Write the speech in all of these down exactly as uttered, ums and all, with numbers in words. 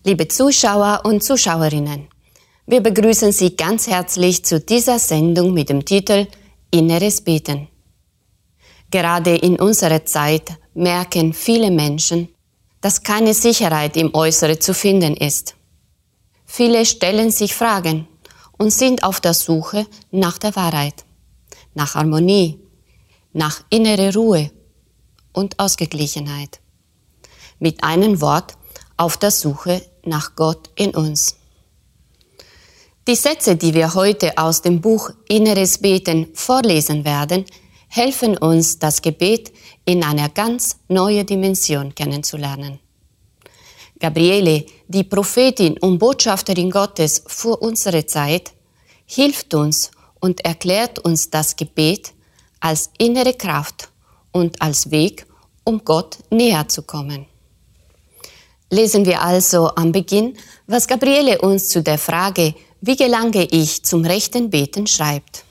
Liebe Zuschauer und Zuschauerinnen, wir begrüßen Sie ganz herzlich zu dieser Sendung mit dem Titel Inneres Beten. Gerade in unserer Zeit merken viele Menschen, dass keine Sicherheit im Äußeren zu finden ist. Viele stellen sich Fragen und sind auf der Suche nach der Wahrheit, nach Harmonie, nach innerer Ruhe und Ausgeglichenheit. Mit einem Wort auf der Suche nach Gott in uns. Die Sätze, die wir heute aus dem Buch Inneres Beten vorlesen werden, helfen uns, das Gebet in einer ganz neuen Dimension kennenzulernen. Gabriele, die Prophetin und Botschafterin Gottes für unsere Zeit, hilft uns und erklärt uns das Gebet als innere Kraft und als Weg, um Gott näher zu kommen. Lesen wir also am Beginn, was Gabriele uns zu der Frage, wie gelange ich zum rechten Beten, schreibt.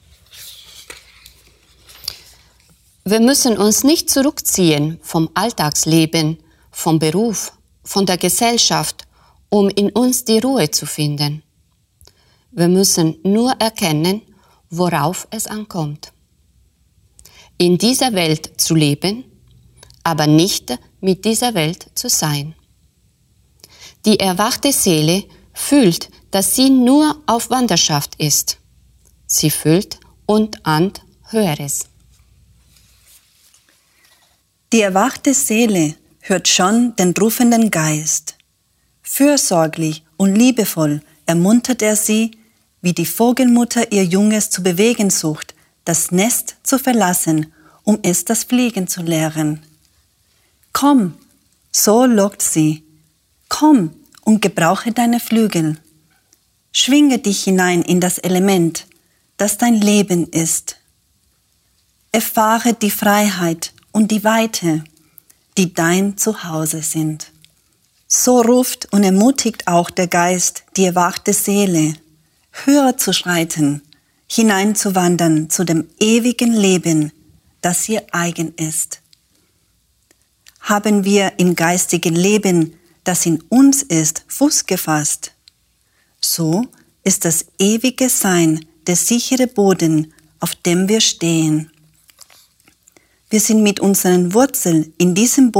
Wir müssen uns nicht zurückziehen vom Alltagsleben, vom Beruf, von der Gesellschaft, um in uns die Ruhe zu finden. Wir müssen nur erkennen, worauf es ankommt. In dieser Welt zu leben, aber nicht mit dieser Welt zu sein. Die erwachte Seele fühlt, dass sie nur auf Wanderschaft ist. Sie fühlt und ahnt Höheres. Die erwachte Seele hört schon den rufenden Geist. Fürsorglich und liebevoll ermuntert er sie, wie die Vogelmutter ihr Junges zu bewegen sucht, das Nest zu verlassen, um es das Fliegen zu lehren. Komm, so lockt sie. Komm und gebrauche deine Flügel. Schwinge dich hinein in das Element, das dein Leben ist. Erfahre die Freiheit und die Weite, die dein Zuhause sind. So ruft und ermutigt auch der Geist die erwachte Seele, höher zu schreiten, hineinzuwandern zu dem ewigen Leben, das ihr eigen ist. Haben wir im geistigen Leben, das in uns ist, Fuß gefasst, so ist das ewige Sein der sichere Boden, auf dem wir stehen. Wir sind mit unseren Wurzeln in diesem Boden